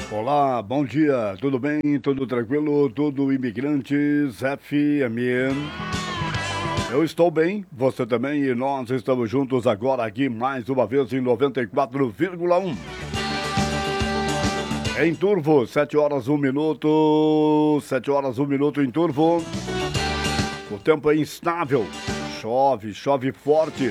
Olá, bom dia, tudo bem? Tudo tranquilo? Tudo Imigrantes FM. Eu estou bem, você também, e nós estamos juntos agora aqui mais uma vez em 94,1. Em Turvo, 7 horas 1 minuto, 7 horas 1 minuto em Turvo. O tempo é instável, chove forte.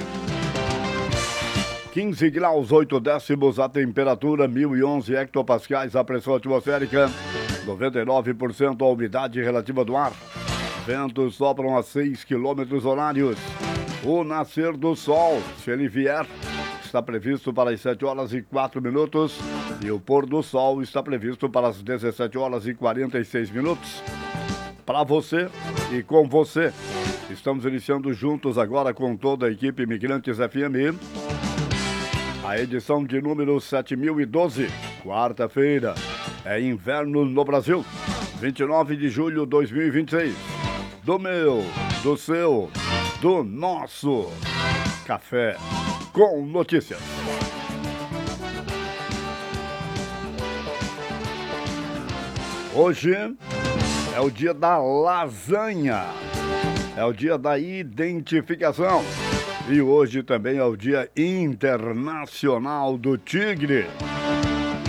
15 graus 8 décimos a temperatura, 1011 hectopascais a pressão atmosférica, 99% a umidade relativa do ar. Ventos sopram a 6 quilômetros horários. O nascer do sol, se ele vier, está previsto para as 7 horas e 4 minutos e o pôr do sol está previsto para as 17 horas e 46 minutos. Para você e com você, estamos iniciando juntos agora com toda a equipe Imigrantes FM. A edição de número 7012, quarta-feira, é inverno no Brasil, 29 de julho de 2026. Do meu, do seu, do nosso Café com Notícias. Hoje é o dia da lasanha, é o dia da identificação. E hoje também é o Dia Internacional do Tigre.